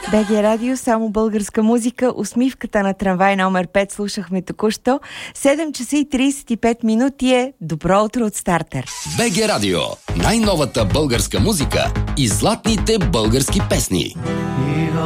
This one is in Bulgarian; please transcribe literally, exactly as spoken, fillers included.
БГ Радио, само българска музика. Усмивката на трамвай номер пет слушахме току-що. седем часа и тридесет и пет минути е добро утро от Стартер. БГ Радио, най-новата българска музика и златните български песни.